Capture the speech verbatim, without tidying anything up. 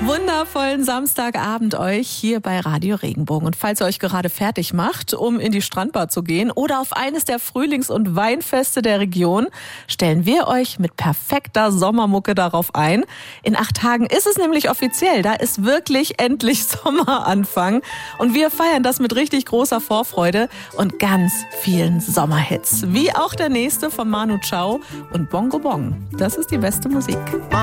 Wundervollen Samstagabend euch hier bei Radio Regenbogen. Und falls ihr euch gerade fertig macht, um in die Strandbar zu gehen oder auf eines der Frühlings- und Weinfeste der Region, stellen wir euch mit perfekter Sommermucke darauf ein. In acht Tagen ist es nämlich offiziell. Da ist wirklich endlich Sommeranfang. Und wir feiern das mit richtig großer Vorfreude und ganz vielen Sommerhits. Wie auch der nächste von Manu Chao und Bongo Bong. Das ist die beste Musik.